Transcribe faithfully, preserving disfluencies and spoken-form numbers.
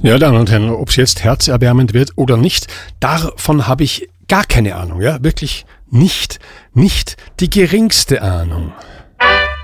Ja, Damen und Herren, ob es jetzt herzerwärmend wird oder nicht, davon habe ich gar keine Ahnung, ja, wirklich nicht, nicht die geringste Ahnung.